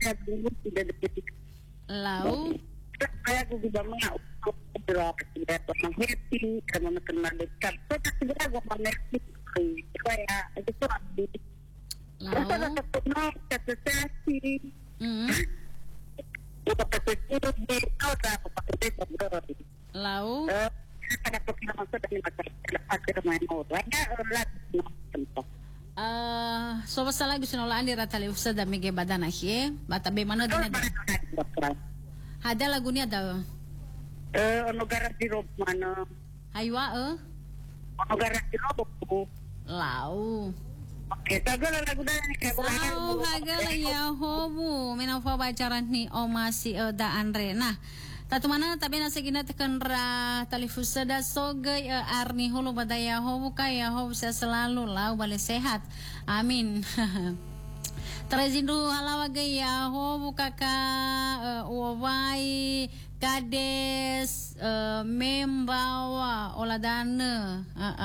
saya dulu tidak detik. Lau. Saya juga mau berapa tidak pernah happy karena kena dekat. Saya tak segera gue mengerti. Saya itu tuh habis. Terus ada satu mau kasasi. Bukan kasasi di kau tak pakai desa bro. Lau. Ada pengalaman saya dari masyarakat akhir main orang. Ada tempat. So basta lagi sinolaan di ratali usa da mige badana hie. Bata be mana din ada. Hada lagu ni ada. Ano garas di rob mana? Haywa Ano garas di rob? Lau. Okay, tagal na lagu na kay Sao hagala ya hobu. Minafa bacaran ni Oma si da Andre. Nah, tatumana tabi na sige na tekanra talifusada sogay arni hulu badaya hobu kaya hobu sa selalu lau balik sehat. Amin. Terazindu halawa gaya hobu kaka wawai kades membawa oladana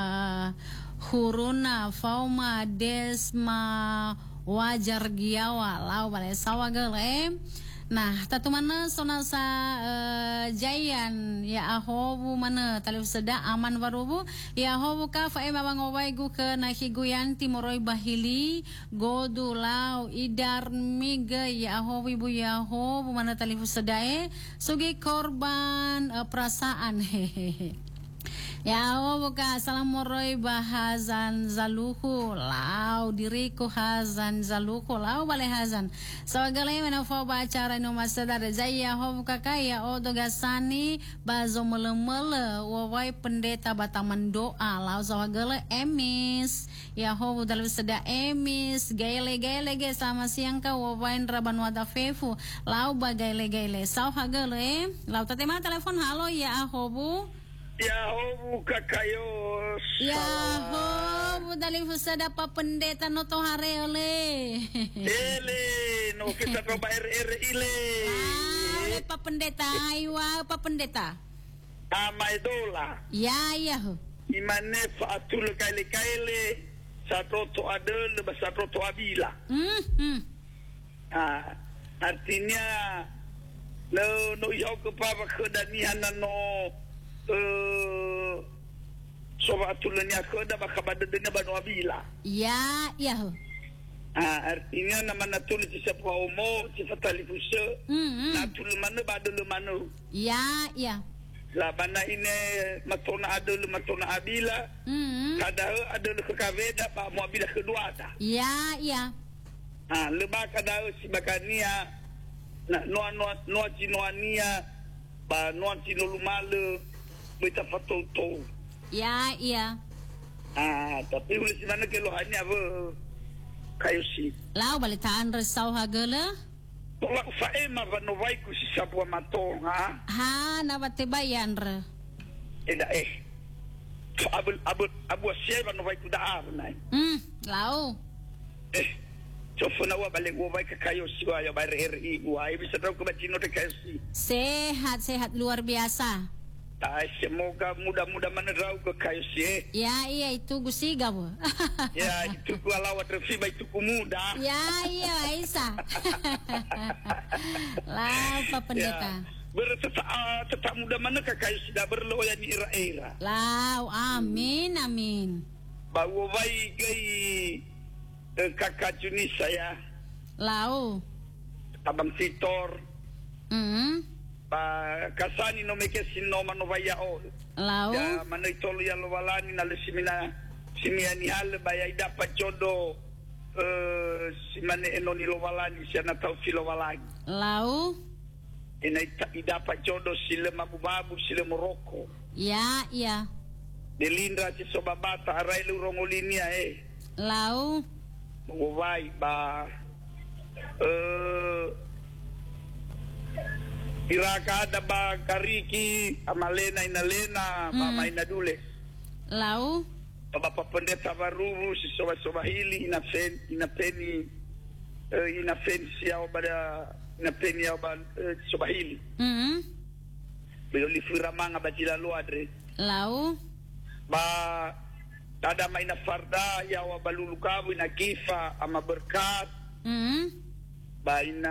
huruna fauma desma wajar giawa lau balik sawagale. Nah, tatu mana sona sa jayan ya ahobu mana talif seda aman warubu ya ahobu ka fa ema bangowai gu ke nahiguyan timoroi bahili godu lau idar miga ya ahobu ibu ya ahobu mana talif seda sugi korban perasaan hehehe. Ya buka salam moroi bahazan zaluhu lau diriku hazan zaluhu lau bale hazan sawagalay menafo bacara no masadar zaya ho buka kaya odo gasani bazo mele-mele wawai pendeta bataman doa lau sawagalay emis ya ho budal seda emis gaile ge sama siang ka wawain raban wada fefu lau bagaile saw hagale lau tatema telepon halo ya ahobu. Ya hobu kakayos. Ya hobu dali fusada pa pendeta no to harele. Ele no kita coba ile. Ah, pa pendeta aywa pa pendeta. Ama idola. Ya ho. Imane fatul kaile satu adel satu abila. Artinya no yo ke papa kedanian no sobatulnya kada bakabada dengan banu abila. Ya ho. Artinya nama natul ci sepwa umo ci fatali fusa. Natul mana badul mana. Ya. La bana ini matona adul matona abila. Kada adul ke kaveda pa mo abila kedua ta. Ya. Leba kada si bakania na no cinoania ba no cinolumale kita foto. Ya. Tapi ulis mana keluhannya apa? Kayu si. Lau balitaan resau hagala. Tolak faema banovai ku si sabwa matong Ha nabate bayan re. Eda abu asyai banovai ku daar nai. Lau. So funawa balik wawai ke kayu si wa ya bayar RI gua bisa tahu ke bacino de kayu si. Sehat luar biasa. Semoga mudah-mudah menerau ke kayu si. Ya iya itu gusiga bu. Ya itu gua lawat refiba itu ku muda. Ya iya Aisyah. Lah Pak Pendeta. Tetap mudah mana ke kayu si dah berloya ni era. Lau amin. Bawa bayi gay kakak Junis saya. Lau. Abang Sitor. Kasani no meke sinno mano vaya o. Lau. Ya mano itolo ya lo walani na le simiani hal baya dapat jodoh simane enoni lo walani siana tau filo walani. Lau. Ina dapat jodoh sile mabubabu sile moroko. Ya. Delindra ci sobabata arai lu rongolinia Lau. Mawai ba Iraka ada ba kariki amalena inalena mama inadule. Lau. Bapak pendeta baru si soba hili inapeni siau pada inapeni aba soba hili. Beliau lifura manga bajila lu adre. Lau. Ba tada maina farda ya wa balulu kabu ina kifa ama berkat. Ba ina